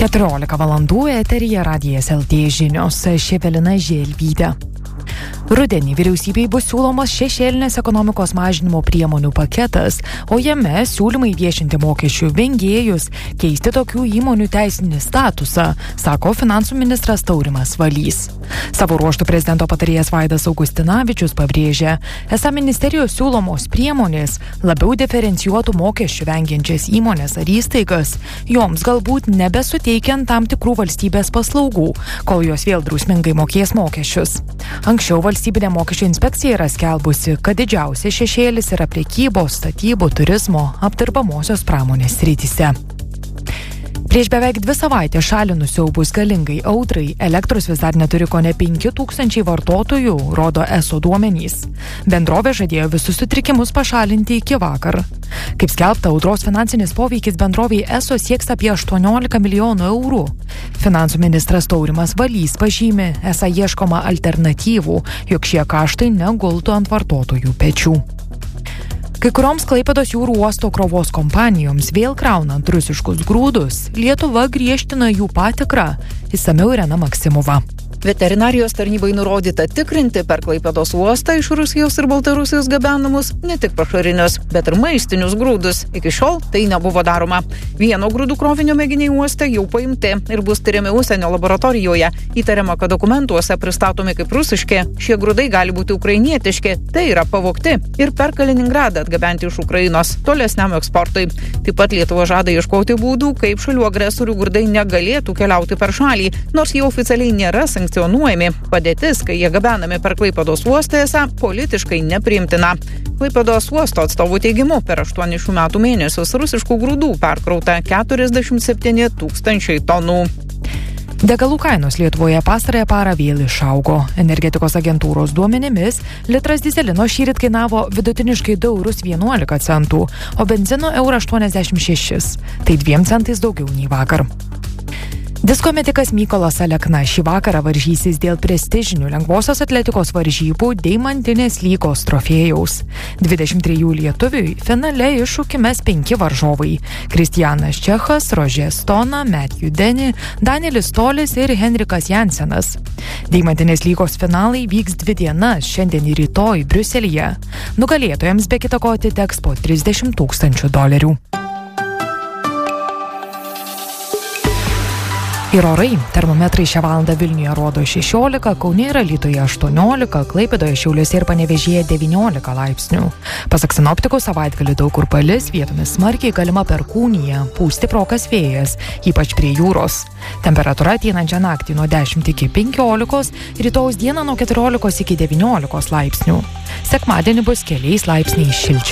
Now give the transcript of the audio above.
14 valandų eteryje Radijas LT žinios, Evelina Želvytė. Rudenį vyriausybei bus siūlomas šešėlinės ekonomikos mažinimo priemonių paketas, o jame siūlymai viešinti mokesčių vengėjus, keisti tokių įmonių teisinį statusą, sako finansų ministras Taurimas Valys. Savo ruožtu prezidento patarėjas Vaidas Augustinavičius pabrėžė, esą ministerijos siūlomos priemonės labiau diferencijuotų mokesčių vengiančias įmonės ar įstaigas, joms galbūt nebesuteikiant tam tikrų valstybės paslaugų, kol jos vėl drausmingai mokės mokesčius. Anksčiau valstybinė mokesčių inspekcija yra skelbusi, kad didžiausias šešėlis yra prekybos, statybų, turizmo, apdirbamosios pramonės srityse. Prieš beveik 2 savaitės šalį nusiaubus galingai audrai, elektros vis dar neturi kone 5000 vartotojų, rodo ESO duomenys. Bendrovė žadėjo visus sutrikimus pašalinti iki vakar. Kaip skelbta, audros finansinis poveikis bendrovei ESO sieks apie 18 milijonų eurų. Finansų ministras Taurimas Valys pažymi, esą ieškoma alternatyvų, jog šie kaštai negultų ant vartotojų pečių. Kai kurioms Klaipėdos jūrų uosto krovos kompanijoms vėl kraunant rusiškus grūdus, Lietuva griežtina jų patikrą. Išsamiau Irena Maksimova. Veterinarijos tarnybai nurodyta tikrinti per Klaipėdos uostą iš Rusijos ir Baltarusijos gabenamus ne tik pašarinius, bet ir maistinius grūdus. Iki šiol tai nebuvo daroma. Vieno grūdų krovinio mėginiai uoste jau paimti ir bus tyriami užsienio laboratorijoje. Įtariama, kad dokumentuose pristatomi kaip rusiški, šie grūdai gali būti ukrainietiški, tai yra pavogti ir per Kaliningradą atgabenti iš Ukrainos tolesniam eksportui. Taip pat Lietuva žada ieškoti būdų, kaip šalių agresorių grūdai negalėtų keliauti per šalį, nors jie oficialiai nėra sankcionuojami. Padėtis, kai jie gabenami per Klaipėdos uostą, esą politiškai nepriimtina. Klaipėdos uosto atstovų teigimu, per 8 šių metų mėnesius rusiškų grūdų perkrauta 47 000 tonų. Degalų kainos Lietuvoje pastarąją parą vėl išaugo. Energetikos agentūros duomenimis litras dyzelino šįryt kainavo vidutiniškai 2,11 €, o benzino 1,86 €. Tai 2 centais daugiau nei vakar. Disko metikas Mykolas Alekna šį vakarą varžysis dėl prestižinių lengvosios atletikos varžybų Deimantinės lygos trofėjaus. 23 lietuviui finale iššūkį mes 5 varžovai – Kristianas Čechas, Rožė Stona, Matthew Denny, Danielis Tolis ir Henrikas Jansenas. Deimantinės lygos finalai vyks 2 dienas, šiandien ir rytoj Briuselyje. Nugalėtojams be kita ko atiteks po $30 000. Ir orai. Termometrai šią valandą Vilniuje rodo 16, Kaune ir Alytuje 18, Klaipėdoje, Šiauliuose ir Panevėžyje 19 laipsnių. Pasak sinoptikų, savaitgalį daug kur palis, vietomis smarkiai galima perkūnija, pūs stiprokas vėjas, ypač prie jūros. Temperatūra ateinančią naktį nuo 10 iki 15, rytojaus dieną nuo 14 iki 19 laipsnių. Sekmadienį bus keliais laipsniais šilčiau.